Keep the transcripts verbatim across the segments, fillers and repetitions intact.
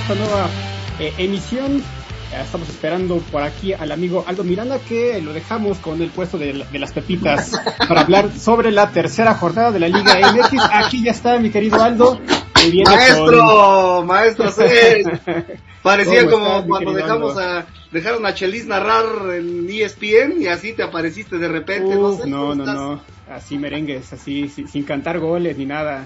esta nueva eh, emisión. Ya estamos esperando por aquí al amigo Aldo Miranda, que lo dejamos con el puesto de, de las pepitas para hablar sobre la tercera jornada de la Liga M X. Aquí ya está mi querido Aldo. Que viene maestro, con... maestro, sí. Parecía como estás, cuando dejamos Aldo? a dejaron a Chelis narrar en E S P N y así te apareciste de repente. Uf, no, sé, no, no, no, así merengues, así sin, sin cantar goles ni nada.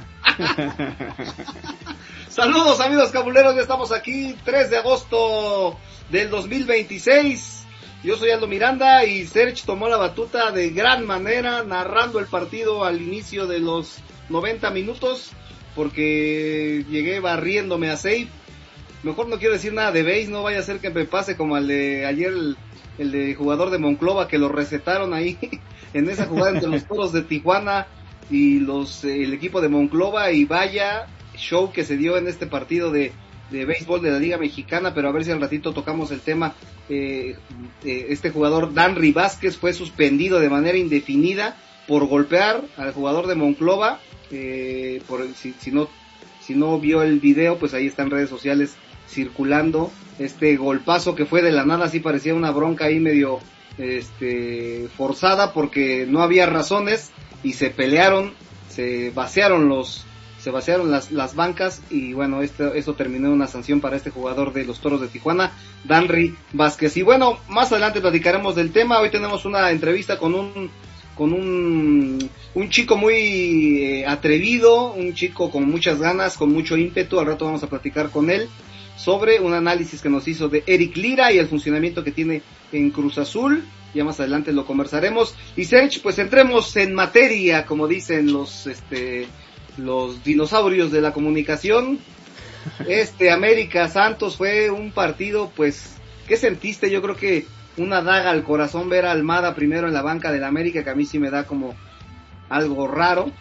Saludos amigos cabuleros, ya estamos aquí, tres de agosto del dos mil veintiséis. Yo soy Aldo Miranda y Serge tomó la batuta de gran manera narrando el partido al inicio de los noventa minutos, porque llegué barriéndome a safe. Mejor no quiero decir nada de base, no vaya a ser que me pase como el de ayer, el, el de jugador de Monclova, que lo recetaron ahí en esa jugada entre los Toros de Tijuana y los eh, el equipo de Monclova, y vaya show que se dio en este partido de, de béisbol de la Liga Mexicana. Pero a ver si al ratito tocamos el tema. Eh, eh, este jugador, Danry Vázquez, fue suspendido de manera indefinida por golpear al jugador de Monclova. Eh, por, si, si no si no vio el video, pues ahí está en redes sociales circulando este golpazo que fue de la nada. Así parecía una bronca ahí medio este forzada, porque no había razones y se pelearon, se vaciaron los se vaciaron las las bancas, y bueno, esto eso terminó en una sanción para este jugador de los Toros de Tijuana, Danry Vázquez. Y bueno, más adelante platicaremos del tema. Hoy tenemos una entrevista con un con un un chico muy eh, atrevido, un chico con muchas ganas, con mucho ímpetu. Al rato vamos a platicar con él sobre un análisis que nos hizo de Eric Lira y el funcionamiento que tiene en Cruz Azul. Ya más adelante lo conversaremos. Y Serge, pues entremos en materia, como dicen los este los dinosaurios de la comunicación. Este América Santos fue un partido, pues, ¿qué sentiste? Yo creo que una daga al corazón ver a Almada primero en la banca del América, que a mí sí me da como algo raro.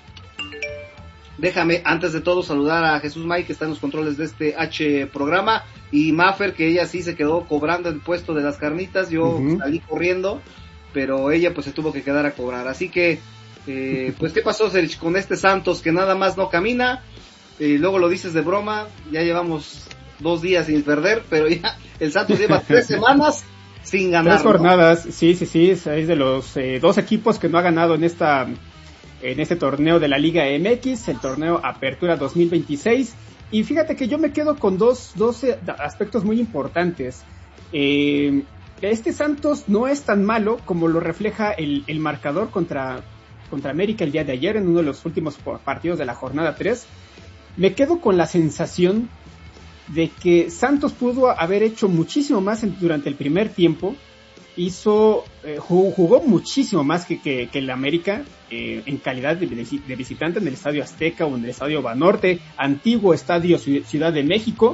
Déjame, antes de todo, saludar a Jesús May, que está en los controles de este H programa, y Maffer, que ella sí se quedó cobrando el puesto de las carnitas. Yo uh-huh. salí corriendo, pero ella pues se tuvo que quedar a cobrar. Así que, eh, pues, ¿qué pasó, Sergio, con este Santos que nada más no camina? Eh, luego lo dices de broma, ya llevamos dos días sin perder, pero ya el Santos lleva tres semanas sin ganar. Tres jornadas, ¿no? sí, sí, sí, es de los eh, dos equipos que no ha ganado en esta... en este torneo de la Liga M X, el torneo Apertura dos mil veintiséis, y fíjate que yo me quedo con dos, dos aspectos muy importantes. Eh, este Santos no es tan malo como lo refleja el, el marcador contra, contra América el día de ayer, en uno de los últimos partidos de la jornada tres. Me quedo con la sensación de que Santos pudo haber hecho muchísimo más en, durante el primer tiempo. Hizo, eh, jugó, jugó muchísimo más que, que, que el América, eh, en calidad de, de visitante en el Estadio Azteca o en el Estadio Banorte, antiguo Estadio Ciudad de México.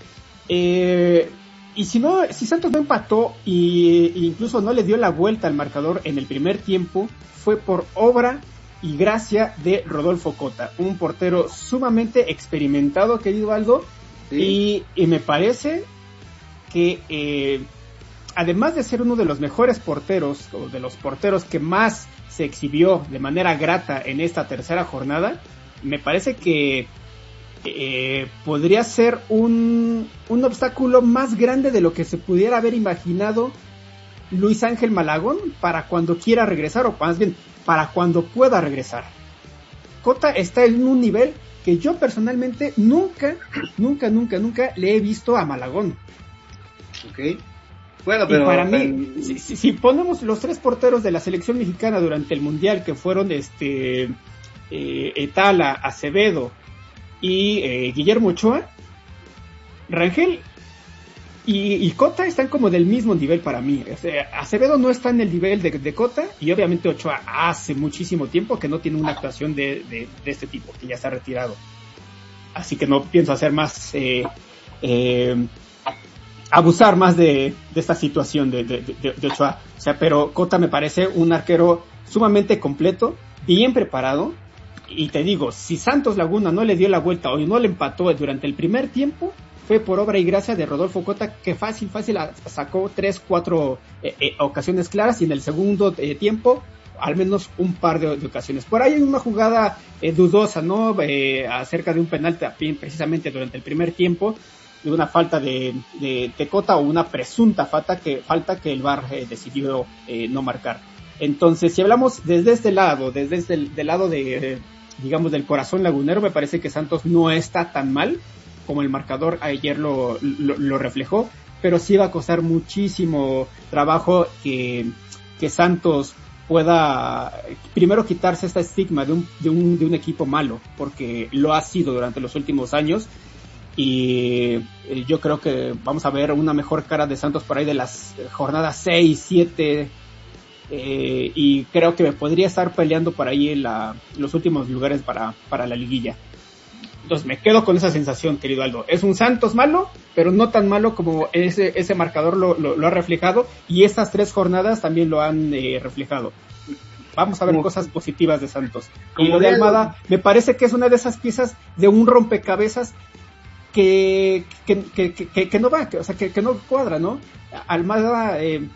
Eh, y si no, si Santos no empató y, e incluso no le dio la vuelta al marcador en el primer tiempo, fue por obra y gracia de Rodolfo Cota, un portero sumamente experimentado, querido Aldo, sí. y, y me parece que eh, además de ser uno de los mejores porteros, o de los porteros que más se exhibió de manera grata en esta tercera jornada, me parece que eh, podría ser un, un obstáculo más grande de lo que se pudiera haber imaginado Luis Ángel Malagón para cuando quiera regresar, o más bien, para cuando pueda regresar. Cota está en un nivel que yo personalmente nunca, nunca, nunca, nunca le he visto a Malagón. Ok. Bueno, pero y para mí, si, si, si ponemos los tres porteros de la selección mexicana durante el Mundial, que fueron este eh, Etala, Acevedo y eh, Guillermo Ochoa, Rangel y, y Cota están como del mismo nivel para mí. O sea, Acevedo no está en el nivel de, de Cota, y obviamente Ochoa hace muchísimo tiempo que no tiene una actuación de, de, de este tipo, que ya está retirado. Así que no pienso hacer más... Eh, eh, abusar más de, de esta situación de, de, de, de Ochoa. O sea, pero Cota me parece un arquero sumamente completo, bien preparado, y te digo, si Santos Laguna no le dio la vuelta o no le empató durante el primer tiempo, fue por obra y gracia de Rodolfo Cota, que fácil, fácil sacó tres, cuatro eh, eh, ocasiones claras, y en el segundo eh, tiempo al menos un par de, de ocasiones. Por ahí hay una jugada eh, dudosa, ¿no? Eh, acerca de un penal también precisamente durante el primer tiempo, de una falta de, de, de cota o una presunta falta que, falta que el V A R eh, decidió eh, no marcar. Entonces, si hablamos desde este lado, desde este del lado de, eh, digamos, del corazón lagunero, me parece que Santos no está tan mal como el marcador ayer lo, lo, lo reflejó, pero sí va a costar muchísimo trabajo que, que Santos pueda primero quitarse este estigma de un, de un, de un equipo malo, porque lo ha sido durante los últimos años, y yo creo que vamos a ver una mejor cara de Santos por ahí de las jornadas seis, siete, eh, y creo que podría estar peleando por ahí en la, los últimos lugares para, para la liguilla. Entonces me quedo con esa sensación, querido Aldo. Es un Santos malo, pero no tan malo como ese, ese marcador lo, lo, lo ha reflejado, y estas tres jornadas también lo han eh, reflejado. Vamos a ver como, cosas positivas de Santos. Y lo de Almada, me parece que es una de esas piezas de un rompecabezas que, que, que, que, que no va, que, o sea, que, que no cuadra, ¿no? Almada, eh,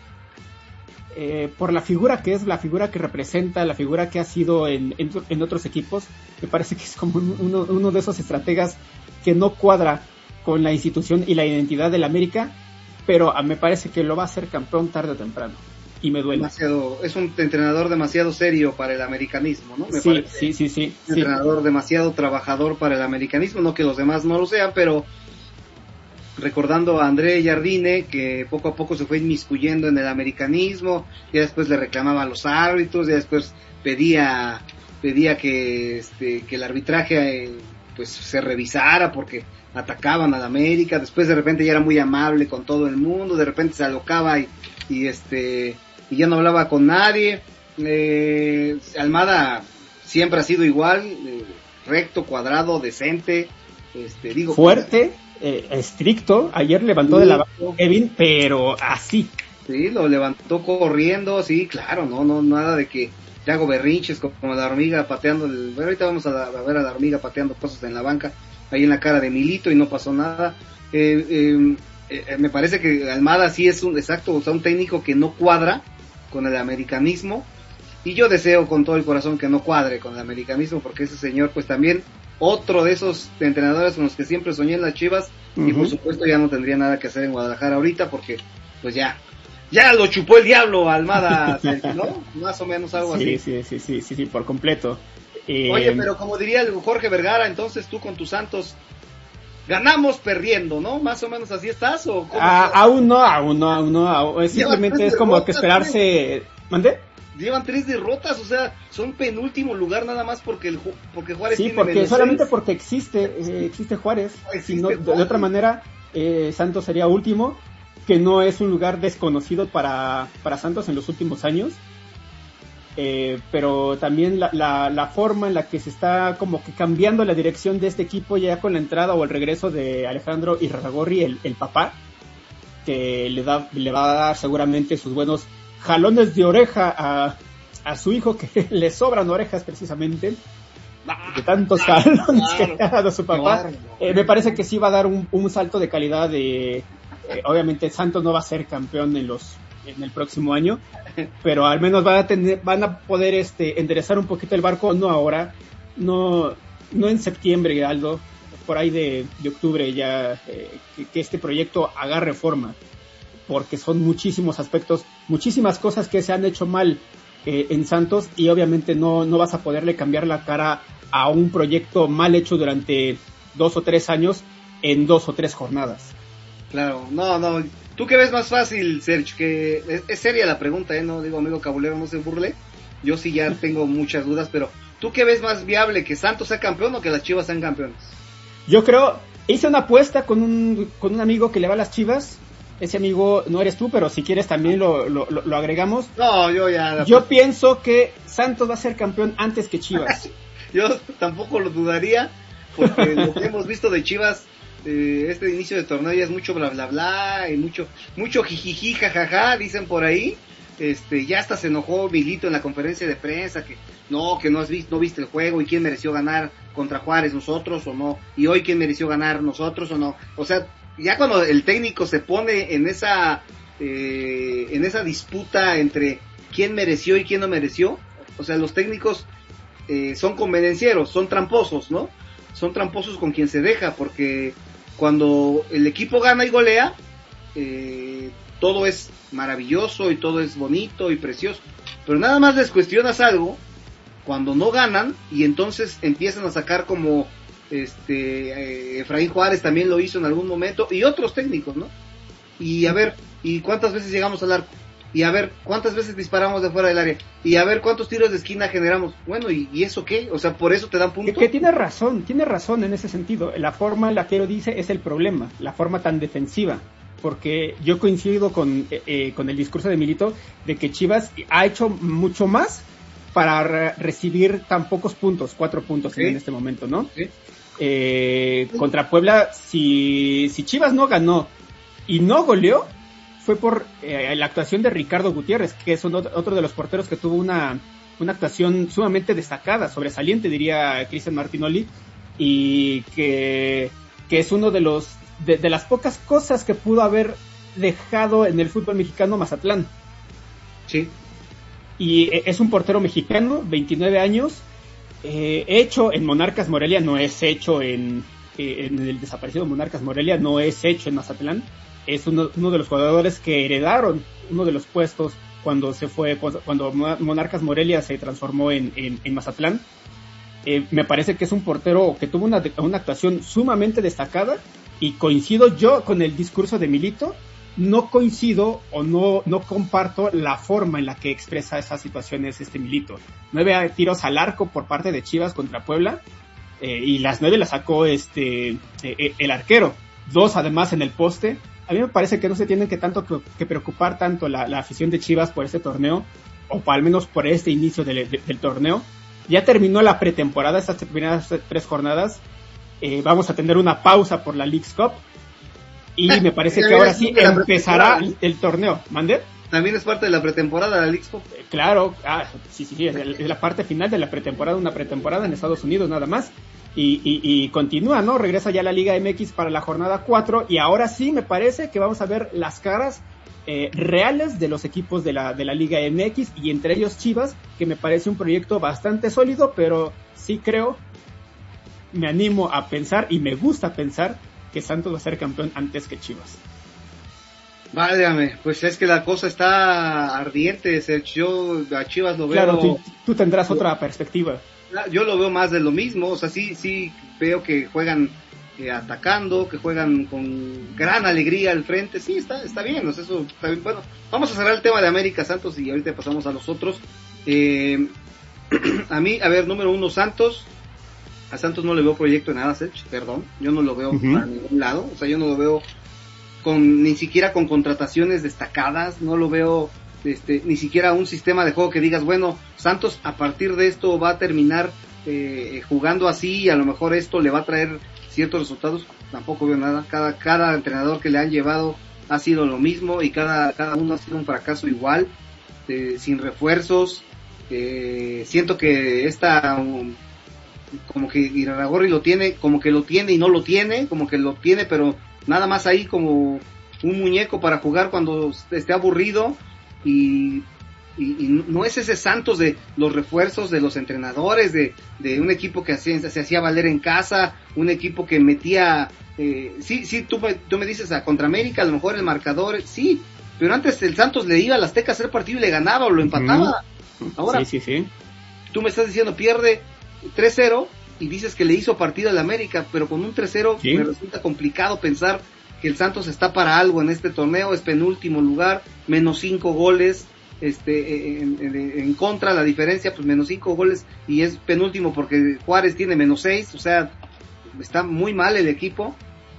eh, por la figura que es, la figura que representa, la figura que ha sido en, en, en otros equipos, me parece que es como uno, uno de esos estrategas que no cuadra con la institución y la identidad del América, pero me parece que lo va a hacer campeón tarde o temprano, y me duele. Demasiado, es un entrenador demasiado serio para el americanismo, ¿no? Me sí, sí, sí, sí. Un sí. entrenador demasiado trabajador para el americanismo, no que los demás no lo sean, pero recordando a André Jardine, que poco a poco se fue inmiscuyendo en el americanismo, ya después le reclamaba a los árbitros, ya después pedía pedía que este que el arbitraje eh, pues se revisara porque atacaban al América, después de repente ya era muy amable con todo el mundo, de repente se alocaba y, y este y ya no hablaba con nadie. eh, Almada siempre ha sido igual, eh, recto, cuadrado, decente, este digo fuerte, eh, estricto. Ayer levantó sí, de la banda Kevin, pero así. Sí, lo levantó corriendo, sí, claro, no, no, nada de que te hago berrinches como la hormiga pateando, el, bueno, ahorita vamos a, la, a ver a la hormiga pateando cosas en la banca, ahí en la cara de Milito y no pasó nada. Eh, eh, eh, me parece que Almada sí es un, exacto, o sea, un técnico que no cuadra con el americanismo, y yo deseo con todo el corazón que no cuadre con el americanismo, porque ese señor pues también otro de esos entrenadores con los que siempre soñé en las Chivas, uh-huh. Y por supuesto ya no tendría nada que hacer en Guadalajara ahorita, porque pues ya ya lo chupó el diablo Almada, ¿no? Más o menos algo sí, así. Sí, sí, sí, sí, sí, por completo. Eh... Oye, pero como diría el Jorge Vergara, entonces tú con tus Santos ganamos perdiendo, ¿no? Más o menos así estás, ¿o cómo ah, estás? Aún no, aún no, aún no, aún, simplemente es como que esperarse. ¿Mandé? Llevan tres derrotas, o sea, son penúltimo lugar nada más porque el porque Juárez sí, tiene porque menos solamente seis. Porque existe eh, existe Juárez, existe si no, Juárez. De otra manera eh, Santos sería último, que no es un lugar desconocido para para Santos en los últimos años, eh, pero también la, la la forma en la que se está como que cambiando la dirección de este equipo ya con la entrada o el regreso de Alejandro Irarrágorri, el, el papá, que le da le va a dar seguramente sus buenos jalones de oreja a, a su hijo, que le sobran orejas precisamente de tantos jalones que le ha dado su papá. Eh, me parece que sí va a dar un, un salto de calidad. De, eh, obviamente Santos no va a ser campeón en los en el próximo año, pero al menos van a tener, van a poder este enderezar un poquito el barco, no ahora, no no en septiembre, Aldo, por ahí de, de octubre ya, eh, que, que este proyecto agarre forma, porque son muchísimos aspectos, muchísimas cosas que se han hecho mal eh, en Santos, y obviamente no, no vas a poderle cambiar la cara a un proyecto mal hecho durante dos o tres años en dos o tres jornadas. Claro, no, no, ¿tú qué ves más fácil, Sergio? Que es, es seria la pregunta, ¿eh? No digo, amigo Cabulero, no se burle, yo sí ya tengo muchas dudas, pero ¿tú qué ves más viable, que Santos sea campeón o que las Chivas sean campeones? Yo creo, hice una apuesta con un, con un amigo que le va a las Chivas. Ese amigo no eres tú, pero si quieres también lo, lo, lo agregamos. No, yo ya... Yo pienso que Santos va a ser campeón antes que Chivas. Yo tampoco lo dudaría, porque lo que hemos visto de Chivas, eh, este inicio de torneo ya es mucho bla bla bla, y mucho mucho jijiji, jajaja, dicen por ahí. Este, ya hasta se enojó Milito en la conferencia de prensa, que no, que no has visto, no viste el juego, y quién mereció ganar contra Juárez, nosotros o no, y hoy quién mereció ganar, nosotros o no. O sea, ya cuando el técnico se pone en esa eh, en esa disputa entre quién mereció y quién no mereció, o sea, los técnicos eh, son convenencieros, son tramposos, ¿no? Son tramposos con quien se deja, porque cuando el equipo gana y golea, eh, todo es maravilloso y todo es bonito y precioso, pero nada más les cuestionas algo cuando no ganan y entonces empiezan a sacar como este eh, Efraín Juárez también lo hizo en algún momento y otros técnicos, ¿no? Y a ver, ¿y cuántas veces llegamos al arco? Y a ver, ¿cuántas veces disparamos de fuera del área? Y a ver, ¿cuántos tiros de esquina generamos? Bueno, ¿y, y eso qué? O sea, ¿por eso te dan puntos? Que, que tiene razón, tiene razón en ese sentido. La forma en la que lo dice es el problema, la forma tan defensiva. Porque yo coincido con, eh, con el discurso de Milito de que Chivas ha hecho mucho más para re- recibir tan pocos puntos, cuatro puntos ¿sí? en este momento, ¿no? ¿Sí? Eh, contra Puebla, si, si Chivas no ganó y no goleó, fue por eh, la actuación de Ricardo Gutiérrez, que es uno, otro de los porteros que tuvo una, una actuación sumamente destacada, sobresaliente, diría Cristian Martinoli, y que, que es uno de los de, de las pocas cosas que pudo haber dejado en el fútbol mexicano Mazatlán. Sí. Y es un portero mexicano, veintinueve años, eh, hecho en Monarcas Morelia, no es hecho en, eh, en el desaparecido Monarcas Morelia, no es hecho en Mazatlán. Es uno, uno de los jugadores que heredaron uno de los puestos cuando se fue, cuando Monarcas Morelia se transformó en, en, en Mazatlán. Eh, me parece que es un portero que tuvo una, una actuación sumamente destacada y coincido yo con el discurso de Milito, no coincido o no, no comparto la forma en la que expresa esas situaciones este Milito. Nueve tiros al arco por parte de Chivas contra Puebla eh, y las nueve las sacó este eh, el arquero, dos además en el poste. A mí me parece que no se tienen que tanto que, que preocupar tanto la, la afición de Chivas por este torneo, o al menos por este inicio de, de, del torneo. Ya terminó la pretemporada, estas primeras tres jornadas. Eh, vamos a tener una pausa por la Leagues Cup. Y me parece que ahora sí empezará el, el torneo. ¿Mande? También es parte de la pretemporada de la Leagues Cup. Eh, claro, ah, sí, sí, sí, es, es la parte final de la pretemporada, una pretemporada en Estados Unidos nada más. Y, y, y continúa, ¿no? Regresa ya la Liga M X para la jornada cuatro y ahora sí me parece que vamos a ver las caras eh, reales de los equipos de la, de la Liga M X y entre ellos Chivas, que me parece un proyecto bastante sólido, pero sí creo, me animo a pensar y me gusta pensar que Santos va a ser campeón antes que Chivas. Válgame, pues es que la cosa está ardiente, Sergio. Yo a Chivas lo veo... Claro, tú, tú tendrás otra perspectiva. Yo lo veo más de lo mismo, o sea, sí, sí veo que juegan eh, atacando, que juegan con gran alegría al frente, sí, está, está bien, o sea, eso está bien. Bueno, vamos a cerrar el tema de América Santos y ahorita pasamos a los otros. Eh, a mí, a ver, número uno, Santos. A Santos no le veo proyecto en nada, Sech, perdón, yo no lo veo uh-huh. para ningún lado, o sea, yo no lo veo con ni siquiera con contrataciones destacadas, no lo veo este ni siquiera un sistema de juego que digas, bueno, Santos a partir de esto va a terminar eh, jugando así y a lo mejor esto le va a traer ciertos resultados. Tampoco veo nada. Cada cada entrenador que le han llevado ha sido lo mismo y cada cada uno ha sido un fracaso igual, eh, sin refuerzos. Eh, siento que esta um, como que Irarrágorri lo tiene, como que lo tiene y no lo tiene, como que lo tiene pero nada más ahí como un muñeco para jugar cuando esté aburrido. Y, y, y no es ese Santos de los refuerzos de los entrenadores, de, de un equipo que hacía, se hacía valer en casa, un equipo que metía, eh, sí, sí, tú me, tú me dices a contra América, a lo mejor el marcador, sí, pero antes el Santos le iba al Azteca a hacer partido y le ganaba o lo empataba. Ahora, sí, sí, sí. Tú me estás diciendo pierde tres cero y dices que le hizo partido al América, pero con un tres cero ¿sí? Me resulta complicado pensar que el Santos está para algo en este torneo, es penúltimo lugar, menos cinco goles, este, en, en, en contra, la diferencia, pues menos cinco goles, y es penúltimo porque Juárez tiene menos seis, o sea, está muy mal el equipo,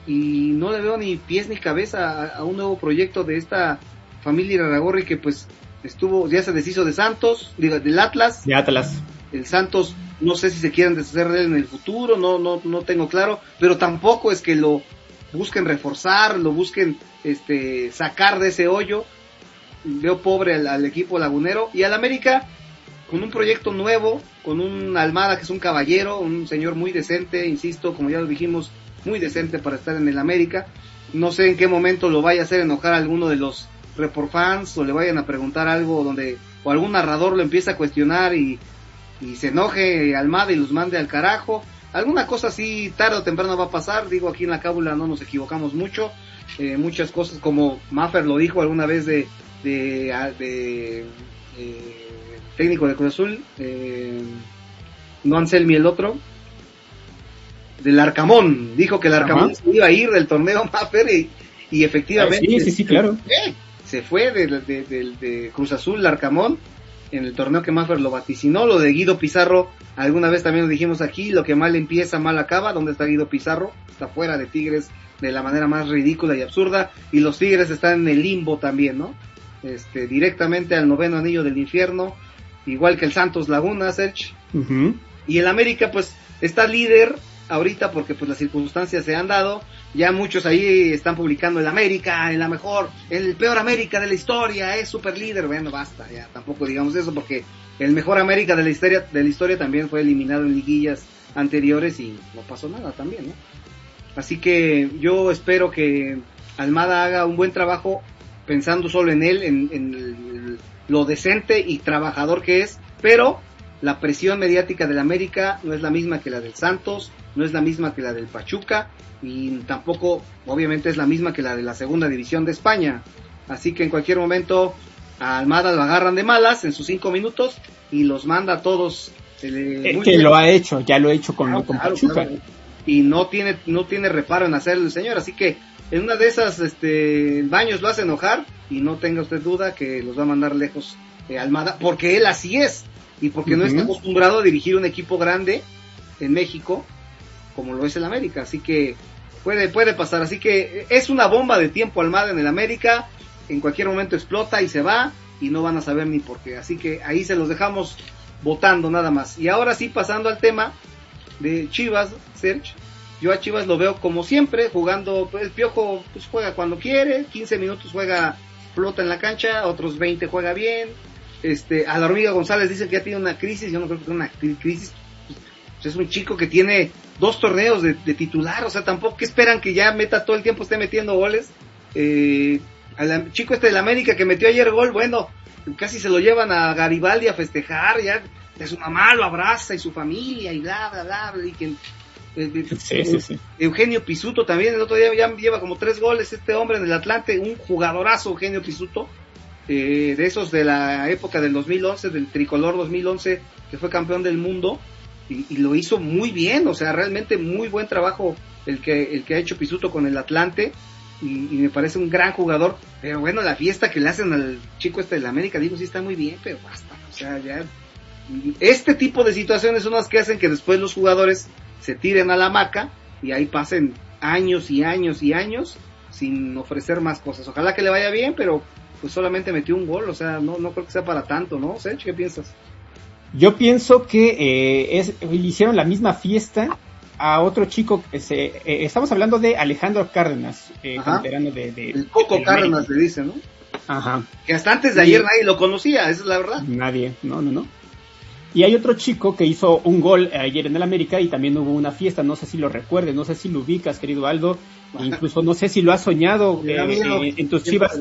y no le veo ni pies ni cabeza a, a un nuevo proyecto de esta familia Irarrágorri que pues estuvo, ya se deshizo de Santos, digo, del Atlas. De Atlas. El Santos, no sé si se quieren deshacer de él en el futuro, no, no, no tengo claro, pero tampoco es que lo busquen reforzar, lo busquen este sacar de ese hoyo. Veo pobre al, al equipo lagunero y al América con un proyecto nuevo, con un Almada que es un caballero, un señor muy decente, insisto, como ya lo dijimos, muy decente para estar en el América. No sé en qué momento lo vaya a hacer enojar a alguno de los report fans o le vayan a preguntar algo donde o algún narrador lo empieza a cuestionar y, y se enoje Almada y los mande al carajo. alguna cosa así tarde o temprano va a pasar. Digo, aquí en la cábula no nos equivocamos mucho. Eh, muchas cosas, como Maffer lo dijo alguna vez de, de, de, de eh, técnico de Cruz Azul, eh, no Anselmi el otro, del Arcamón, dijo que el Arcamón se iba a ir del torneo Maffer y, y efectivamente sí, sí, sí, claro. Eh, se fue de, de, de, de, de Cruz Azul, el Arcamón, en el torneo que Maffer lo vaticinó. Lo de Guido Pizarro, alguna vez también lo dijimos aquí, lo que mal empieza, mal acaba. ¿Dónde está Guido Pizarro? Está fuera de Tigres de la manera más ridícula y absurda, y los Tigres están en el limbo también, ¿no? Este, directamente al noveno anillo del infierno, igual que el Santos Laguna, Serge. Uh-huh. Y el América, pues, está líder ahorita porque pues las circunstancias se han dado. Ya muchos ahí están publicando el América, en la mejor, el peor América de la historia, es super líder. Bueno, basta, ya tampoco digamos eso, porque el mejor América de la historia, de la historia también fue eliminado en liguillas anteriores y no pasó nada también, ¿no? Así que yo espero que Almada haga un buen trabajo pensando solo en él, en, en el, lo decente y trabajador que es, pero la presión mediática del América no es la misma que la del Santos, no es la misma que la del Pachuca, y tampoco obviamente es la misma que la de la segunda división de España. Así que en cualquier momento a Almada lo agarran de malas en sus cinco minutos y los manda a todos. Eh, eh, que bien. Lo ha hecho, ya lo ha hecho con, claro, con claro, Pachuca. Claro. Y no tiene, no tiene reparo en hacerlo el señor, así que en una de esas, este, Baños lo hace enojar, y no tenga usted duda que los va a mandar lejos eh, Almada, porque él así es, y porque uh-huh. no está acostumbrado a dirigir un equipo grande en México, como lo es el América, así que puede, puede pasar, así que es una bomba de tiempo Almada en el América, en cualquier momento explota y se va, y no van a saber ni por qué, así que ahí se los dejamos votando nada más. Y ahora sí, pasando al tema de Chivas, Serge, yo a Chivas lo veo como siempre, jugando, pues, el Piojo pues juega cuando quiere, quince minutos juega, flota en la cancha, otros veinte juega bien, este, a la Hormiga González dicen que ya tiene una crisis, yo no creo que tenga una crisis, pues, es un chico que tiene dos torneos de, de titular, o sea, tampoco, ¿qué esperan que ya meta todo el tiempo, esté metiendo goles? Eh, al chico este del América que metió ayer gol, bueno, casi se lo llevan a Garibaldi a festejar, ya, de su mamá lo abraza y su familia y bla, bla, bla, y que eh, sí, sí, sí. Eugenio Pisuto también, el otro día ya lleva como tres goles este hombre en el Atlante, un jugadorazo Eugenio Pisuto, eh, de esos de la época del dos mil once, del tricolor dos mil once, que fue campeón del mundo, y, y lo hizo muy bien, o sea, realmente muy buen trabajo el que, el que ha hecho Pisuto con el Atlante, y, y me parece un gran jugador, pero bueno, la fiesta que le hacen al chico este de la América, digo, sí está muy bien, pero basta, o sea, ya, este tipo de situaciones son las que hacen que después los jugadores se tiren a la hamaca y ahí pasen años y años y años sin ofrecer más cosas. Ojalá que le vaya bien, pero pues solamente metió un gol, o sea, no no creo que sea para tanto, ¿no? Sergio, ¿qué piensas? Yo pienso que eh, es, le hicieron la misma fiesta a otro chico, que se, eh, estamos hablando de Alejandro Cárdenas, eh, canterano de, de... El Coco de Cárdenas le dice, ¿no? Ajá. Que hasta antes de ayer y... nadie lo conocía, esa es la verdad. Nadie, no, no, no. Y hay otro chico que hizo un gol ayer en el América y también hubo una fiesta, no sé si lo recuerdes, no sé si lo ubicas, querido Aldo, incluso no sé si lo has soñado eh, eh, en tus Chivas.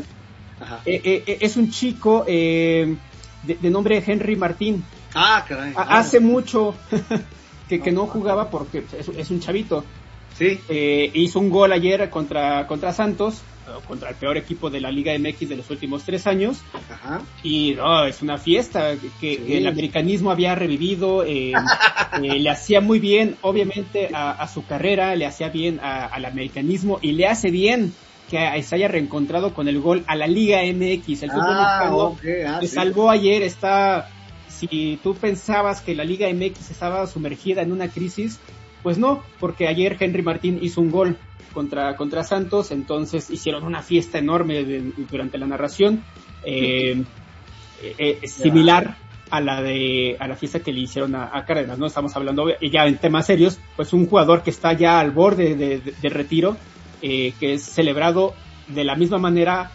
Eh, eh, es un chico eh, de, de nombre Henry Martín. Ah, caray. Ah, Hace mucho que, que no jugaba porque es, es un chavito. Sí. Eh, hizo un gol ayer contra, contra Santos, contra el peor equipo de la Liga M X de los últimos tres años. Ajá. Y no, es una fiesta que, sí. que el americanismo había revivido, eh, eh, le hacía muy bien obviamente a, a su carrera, le hacía bien a, al americanismo y le hace bien que se haya reencontrado con el gol a la Liga M X. El fútbol ah, mexicano okay. ah, le sí. salvó ayer. Está, si tú pensabas que la Liga M X estaba sumergida en una crisis, pues no, porque ayer Henry Martín hizo un gol contra contra Santos, entonces hicieron una fiesta enorme de, durante la narración, eh, eh, eh, similar a la de a la fiesta que le hicieron a, a Cárdenas, ¿no? Estamos hablando ya en temas serios, pues un jugador que está ya al borde de, de, de retiro, eh, que es celebrado de la misma manera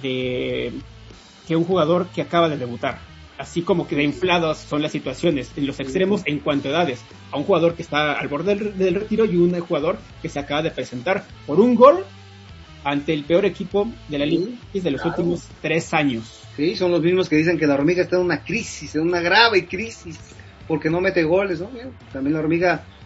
de que un jugador que acaba de debutar. Así como que de infladas son las situaciones en los extremos en cuanto a edades, a un jugador que está al borde del, del retiro y un jugador que se acaba de presentar por un gol ante el peor equipo de la Liga de los claro. últimos tres años. Sí, son los mismos que dicen que la Hormiga está en una crisis, en una grave crisis, porque no mete goles, ¿no? También la Hormiga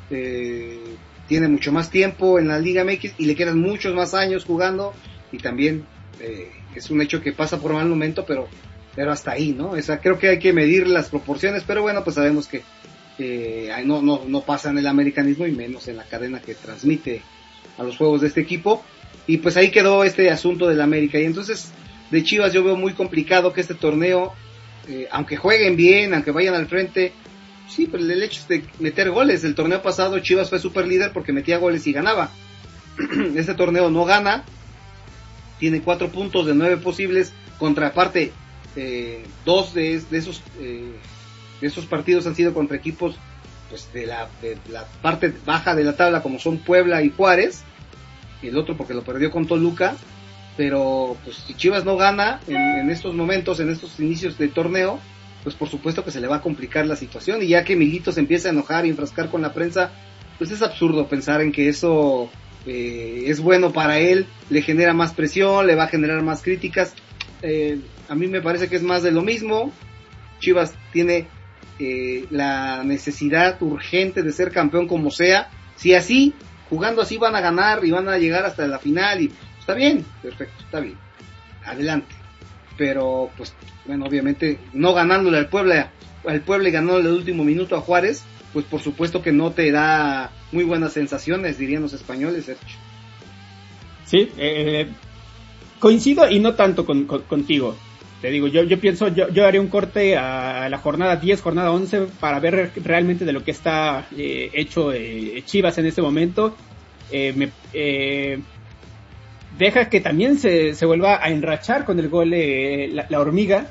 eh, tiene mucho más tiempo en la Liga M X y le quedan muchos más años jugando, y también eh, es un hecho que pasa por mal momento, pero pero hasta ahí, ¿no? O sea, creo que hay que medir las proporciones, pero bueno, pues sabemos que eh, no, no, no pasa en el americanismo y menos en la cadena que transmite a los juegos de este equipo, y pues ahí quedó este asunto del América. Y entonces de Chivas yo veo muy complicado que este torneo, eh, aunque jueguen bien, aunque vayan al frente, sí, pero el hecho es de meter goles. El torneo pasado Chivas fue super líder porque metía goles y ganaba. Este torneo no gana, tiene cuatro puntos de nueve posibles, contra aparte eh, dos de, de esos eh, de esos partidos han sido contra equipos pues de la, de la parte baja de la tabla, como son Puebla y Juárez, y el otro porque lo perdió con Toluca. Pero pues si Chivas no gana en, en estos momentos, en estos inicios de torneo, pues por supuesto que se le va a complicar la situación, y ya que Milito se empieza a enojar y enfrascar con la prensa, pues es absurdo pensar en que eso eh, es bueno para él, le genera más presión, le va a generar más críticas. Eh, a mí me parece que es más de lo mismo. Chivas tiene eh, la necesidad urgente de ser campeón como sea. Si así, jugando así van a ganar y van a llegar hasta la final, y está bien, perfecto, está bien, adelante. Pero pues bueno, obviamente no ganándole al Puebla, al Puebla y ganándole el último minuto a Juárez, pues por supuesto que no te da muy buenas sensaciones, dirían los españoles, Sergio. Sí, eh, coincido y no tanto con, con, contigo. Te digo, yo yo pienso, yo, yo haré un corte a la jornada diez, jornada once, para ver realmente de lo que está eh, hecho eh, Chivas en este momento. Eh, me, eh, deja que también se, se vuelva a enrachar con el gol eh, la, la hormiga.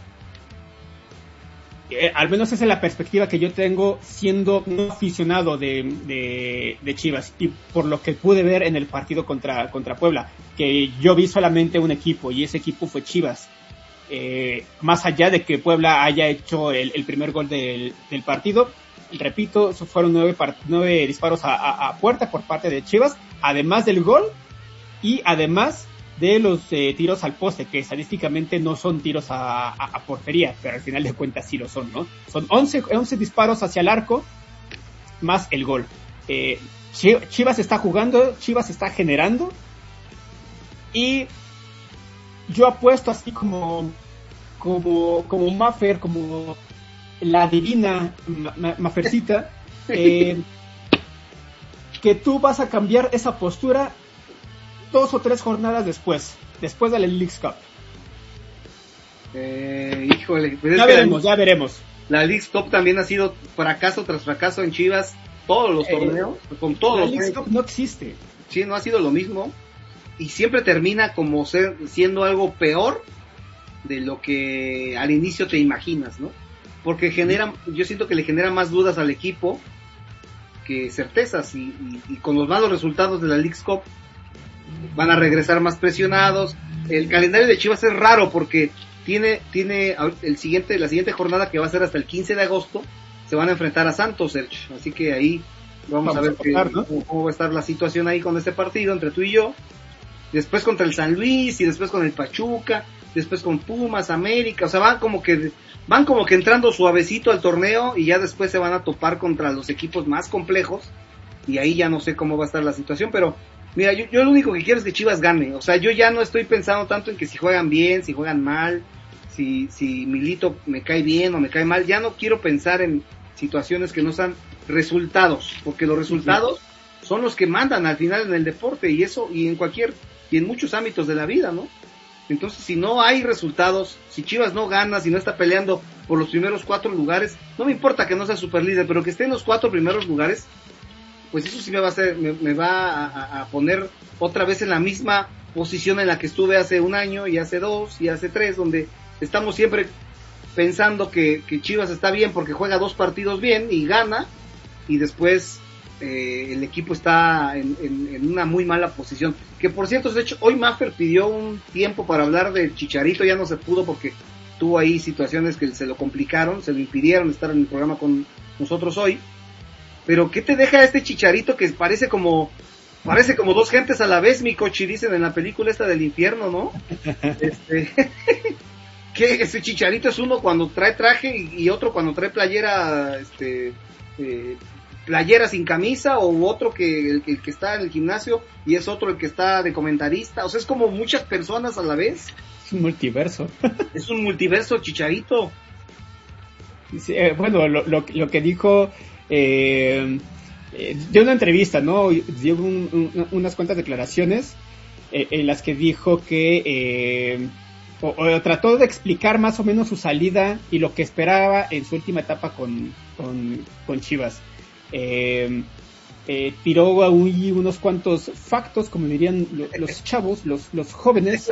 Eh, al menos esa es la perspectiva que yo tengo siendo no aficionado de, de, de Chivas, y por lo que pude ver en el partido contra, contra Puebla, que yo vi solamente un equipo y ese equipo fue Chivas. Eh, más allá de que Puebla haya hecho el, el primer gol del, del partido, repito, fueron nueve, part, nueve disparos a, a, a puerta por parte de Chivas, además del gol y además de los eh, tiros al poste, que estadísticamente no son tiros a, a, a portería, pero al final de cuentas sí lo son, ¿no? Son once, once disparos hacia el arco, más el gol. Eh, Chivas está jugando, Chivas está generando, y yo apuesto así como, como, como Maffer, como la divina ma, Maffercita, eh, que tú vas a cambiar esa postura dos o tres jornadas después, después de la Leagues Cup. Eh, híjole, pues ya veremos, la, ya veremos. La Leagues Cup también ha sido fracaso tras fracaso en Chivas, todos los eh, torneos, con todos la los Leagues Cup no existe. Sí, no ha sido lo mismo, y siempre termina como ser, siendo algo peor de lo que al inicio te imaginas, ¿no? Porque genera, yo siento que le genera más dudas al equipo que certezas, y, y, y con los malos resultados de la Leagues Cup van a regresar más presionados. El calendario de Chivas es raro porque tiene tiene el siguiente la siguiente jornada, que va a ser hasta el quince de agosto, se van a enfrentar a Santos, Sergio. Así que ahí vamos, vamos a ver a pasar, que, ¿no? cómo, cómo va a estar la situación ahí con este partido entre tú y yo. Después contra el San Luis, y después con el Pachuca, después con Pumas, América. O sea, van como que van como que entrando suavecito al torneo, y ya después se van a topar contra los equipos más complejos, y ahí ya no sé cómo va a estar la situación. Pero mira, yo, yo lo único que quiero es que Chivas gane. O sea, yo ya no estoy pensando tanto en que si juegan bien, si juegan mal, si, si Milito me cae bien o me cae mal. Ya no quiero pensar en situaciones que no sean resultados, porque los resultados sí son los que mandan al final en el deporte, y eso, y en cualquier, y en muchos ámbitos de la vida, ¿no? Entonces, si no hay resultados, si Chivas no gana, si no está peleando por los primeros cuatro lugares, no me importa que no sea super líder, pero que esté en los cuatro primeros lugares, pues eso sí me va a hacer, me, me va a, a poner otra vez en la misma posición en la que estuve hace un año, y hace dos, y hace tres, donde estamos siempre pensando que, que Chivas está bien porque juega dos partidos bien y gana, y después eh, el equipo está en, en, en una muy mala posición. Que por cierto, de hecho, hoy Maffer pidió un tiempo para hablar del Chicharito, ya no se pudo porque tuvo ahí situaciones que se lo complicaron, se lo impidieron estar en el programa con nosotros hoy. Pero ¿qué te deja este Chicharito que parece como parece como dos gentes a la vez, mi cochi, dicen en la película esta del infierno, ¿no? Este, que ese Chicharito es uno cuando trae traje y, y otro cuando trae playera este eh, playera sin camisa, o otro que el, el que está en el gimnasio y es otro el que está de comentarista. O sea, es como muchas personas a la vez. Es un multiverso. Es un multiverso, Chicharito. Sí, eh, bueno, lo, lo, lo que dijo eh, eh, dio una entrevista, ¿no? Dio un, un, unas cuantas declaraciones eh, en las que dijo que eh, o, o trató de explicar más o menos su salida y lo que esperaba en su última etapa con, con, con Chivas. Eh, eh, tiró ahí unos cuantos factos, como dirían los chavos, los, los jóvenes,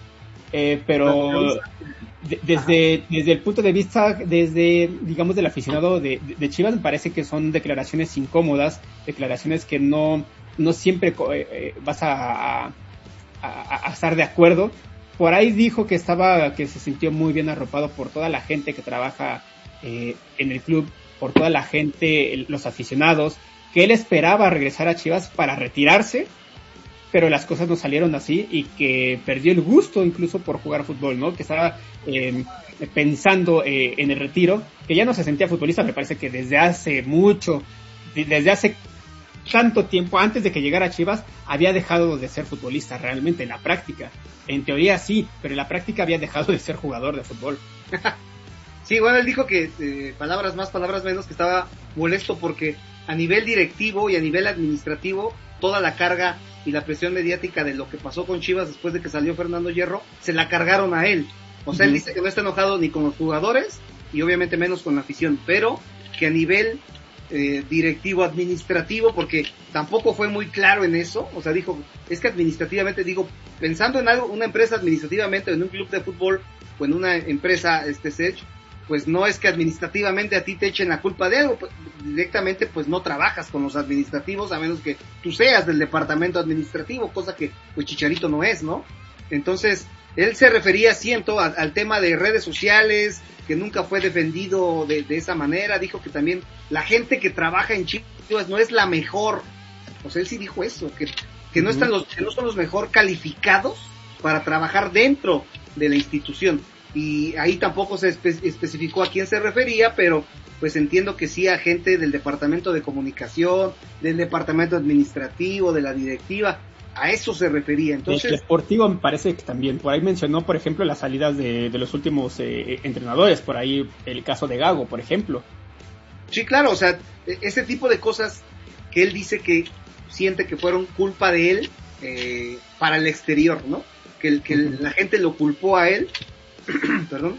eh, pero de, desde, desde el punto de vista, desde, digamos, del aficionado de, de, de Chivas, me parece que son declaraciones incómodas, declaraciones que no, no siempre eh, vas a, a, a, a estar de acuerdo. Por ahí dijo que estaba, que se sintió muy bien arropado por toda la gente que trabaja eh, en el club, por toda la gente, los aficionados, que él esperaba regresar a Chivas para retirarse, pero las cosas no salieron así y que perdió el gusto incluso por jugar fútbol, ¿no? Que estaba eh, pensando eh, en el retiro, que ya no se sentía futbolista, me parece que desde hace mucho, desde hace tanto tiempo, antes de que llegara a Chivas, había dejado de ser futbolista realmente en la práctica. En teoría sí, pero en la práctica había dejado de ser jugador de fútbol. Sí, bueno, él dijo que, eh, palabras más, palabras menos, que estaba molesto porque a nivel directivo y a nivel administrativo, toda la carga y la presión mediática de lo que pasó con Chivas después de que salió Fernando Hierro, se la cargaron a él. O sea, uh-huh. Él dice que no está enojado ni con los jugadores y obviamente menos con la afición, pero que a nivel eh, directivo, administrativo, porque tampoco fue muy claro en eso, o sea, dijo, es que administrativamente, digo, pensando en algo, una empresa administrativamente, en un club de fútbol o en una empresa, este, Sech, pues no es que administrativamente a ti te echen la culpa de algo, pues, directamente pues no trabajas con los administrativos a menos que tú seas del departamento administrativo, cosa que pues Chicharito no es, ¿no? Entonces, él se refería, siento, a, al tema de redes sociales, que nunca fue defendido de, de esa manera, dijo que también la gente que trabaja en Chivas no es la mejor, o sea, él sí dijo eso, que, que no uh-huh. están los, que no son los mejor calificados para trabajar dentro de la institución. Y ahí tampoco se espe- especificó a quién se refería, pero pues entiendo que sí a gente del departamento de comunicación, del departamento administrativo, de la directiva, a eso se refería. Entonces, el deportivo me parece que también, por ahí mencionó, por ejemplo, las salidas de, de los últimos eh, entrenadores, por ahí el caso de Gago, por ejemplo. Sí, claro, o sea, ese tipo de cosas que él dice que siente que fueron culpa de él eh, para el exterior, ¿no? Que, que uh-huh. la gente lo culpó a él, perdón,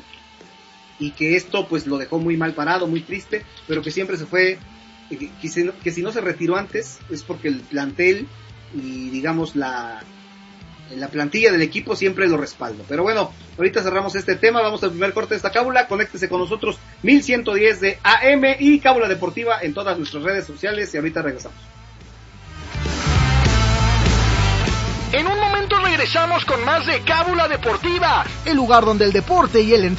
y que esto pues lo dejó muy mal parado, muy triste, pero que siempre se fue, que, que, si, no, que si no se retiró antes es porque el plantel y digamos la la plantilla del equipo siempre lo respalda. Pero bueno, ahorita cerramos este tema, vamos al primer corte de esta cábula, conéctese con nosotros, mil ciento diez de A M y Cábula Deportiva en todas nuestras redes sociales y ahorita regresamos. En un momento regresamos con más de Cábula Deportiva, el lugar donde el deporte y el